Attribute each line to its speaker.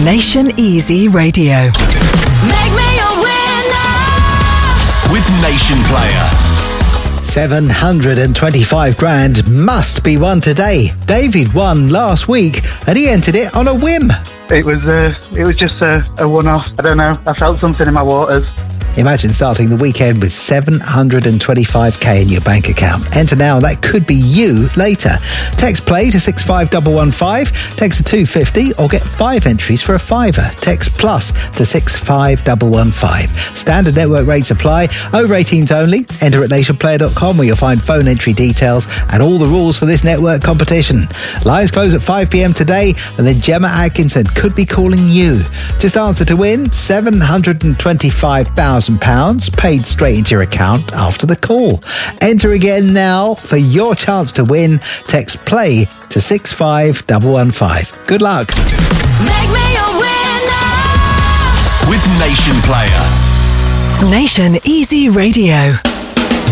Speaker 1: Nation Easy Radio.
Speaker 2: Make me a winner
Speaker 3: with Nation Player.
Speaker 4: 725 grand must be won today. David won last week and he entered it on a whim.
Speaker 5: It was just a one-off. I don't know. I felt something in my waters.
Speaker 4: Imagine starting the weekend with 725k in your bank account. Enter now, that could be you later. Text play to 65115, text to 250 or get 5 entries for a £5. Text plus to 65115. Standard network rates apply. Over 18s only. Enter at nationplayer.com where you'll find phone entry details and all the rules for this network competition. Lines close at 5pm today and then Gemma Atkinson could be calling you. Just answer to win £725,000 paid straight into your account after the call. Enter again now for your chance to win. Text play to 65115. Good luck.
Speaker 2: Make me a winner
Speaker 3: with Nation Player.
Speaker 1: Nation Easy Radio.